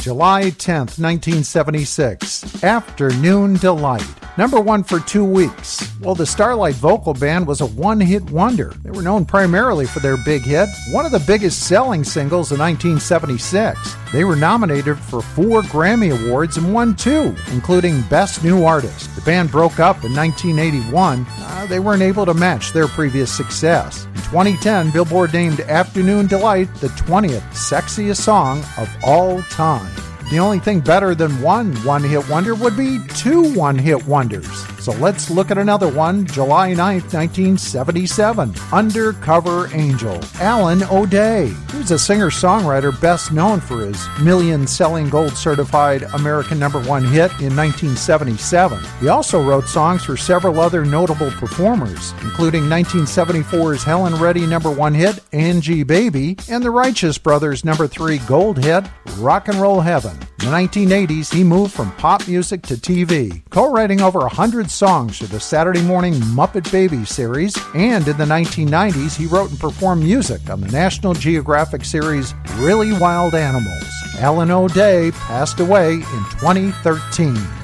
July 10th, 1976, Afternoon Delight. Number one for 2 weeks. Well, the Starlight Vocal Band was a one-hit wonder. They were known primarily for their big hit, one of the biggest selling singles in 1976. They were nominated for 4 Grammy Awards and won 2, including Best New Artist. The band broke up in 1981. They weren't able to match their previous success. In 2010, Billboard named Afternoon Delight the 20th sexiest song of all time. The only thing better than one-hit wonder would be 2 one-hit wonders. So let's look at another one, July 9th, 1977, Undercover Angel, Alan O'Day. He was a singer-songwriter best known for his million-selling gold-certified American #1 hit in 1977. He also wrote songs for several other notable performers, including 1974's Helen Reddy #1 hit, Angie Baby, and the Righteous Brothers' #3 gold hit, Rock and Roll Heaven. In the 1980s, he moved from pop music to TV, co-writing over 100 songs for the Saturday morning Muppet Baby series, and in the 1990s, he wrote and performed music on the National Geographic series Really Wild Animals. Alan O'Day passed away in 2013.